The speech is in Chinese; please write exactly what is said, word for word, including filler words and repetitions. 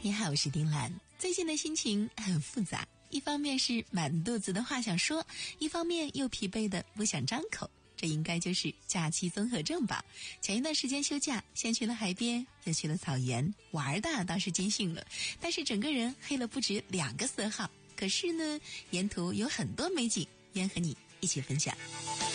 你好，我是丁兰。最近的心情很复杂，一方面是满肚子的话想说，一方面又疲惫的不想张口，这应该就是假期综合症吧。前一段时间休假，先去了海边，又去了草原，玩的倒是尽兴了，但是整个人黑了不止两个色号。可是呢，沿途有很多美景，愿和你一起分享。